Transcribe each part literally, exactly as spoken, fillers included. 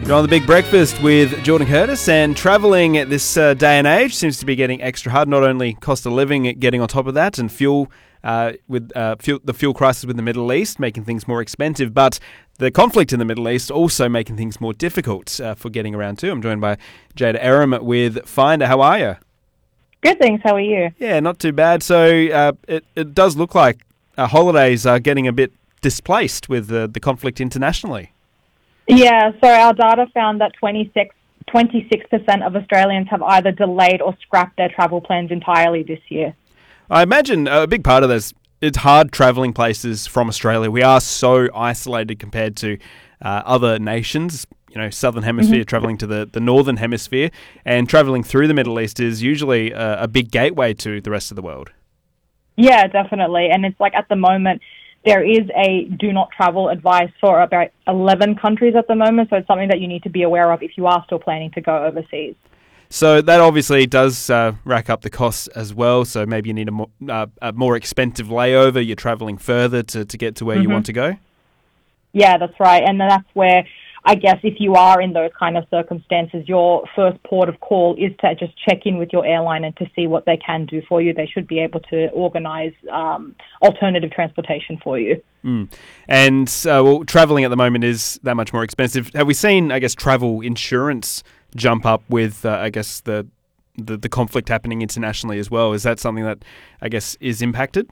You're on The Big Breakfast with Jordan Curtis, and travelling at this uh, day and age seems to be getting extra hard. Not only cost of living getting on top of that, and fuel uh, with uh, fuel, the fuel crisis with the Middle East making things more expensive, but the conflict in the Middle East also making things more difficult uh, for getting around too. I'm joined by Jada Aram with Finder. How are you? Good, thanks. How are you? Yeah, not too bad. So uh, it, it does look like uh, holidays are getting a bit displaced with uh, the conflict internationally. Yeah, so our data found that twenty-six percent of Australians have either delayed or scrapped their travel plans entirely this year. I imagine a big part of this, it's hard travelling places from Australia. We are so isolated compared to uh, other nations, you know, Southern Hemisphere, mm-hmm. travelling to the, the Northern Hemisphere, and travelling through the Middle East is usually a, a big gateway to the rest of the world. Yeah, definitely. And it's like at the moment, there is a do not travel advice for about eleven countries at the moment, so it's something that you need to be aware of if you are still planning to go overseas. So that obviously does uh, rack up the costs as well, so maybe you need a more, uh, a more expensive layover, you're travelling further to, to get to where mm-hmm. you want to go? Yeah, that's right, and that's where I guess if you are in those kind of circumstances, your first port of call is to just check in with your airline and to see what they can do for you. They should be able to organise um, alternative transportation for you. Mm. And uh, well, travelling at the moment is that much more expensive. Have we seen, I guess, travel insurance jump up with, uh, I guess, the, the the conflict happening internationally as well? Is that something that, I guess, is impacted?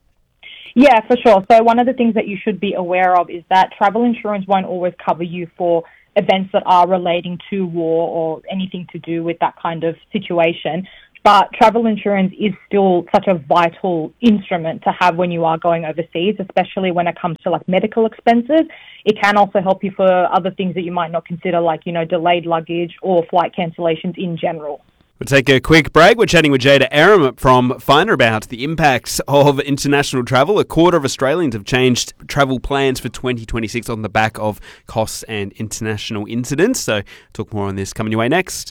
Yeah, for sure. So one of the things that you should be aware of is that travel insurance won't always cover you for events that are relating to war or anything to do with that kind of situation. But travel insurance is still such a vital instrument to have when you are going overseas, especially when it comes to like medical expenses. It can also help you for other things that you might not consider, like, you know, delayed luggage or flight cancellations in general. We'll take a quick break. We're chatting with Jada Aram from Finder about the impacts of international travel. A quarter of Australians have changed travel plans for twenty twenty-six on the back of costs and international incidents. So talk more on this coming your way next.